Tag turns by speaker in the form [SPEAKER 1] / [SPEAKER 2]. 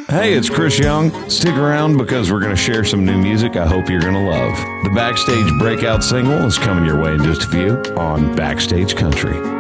[SPEAKER 1] Hey, it's Chris Young. Stick around because we're going to share some new music I hope you're going to love. The Backstage breakout single is coming your way in just a few on Backstage Country.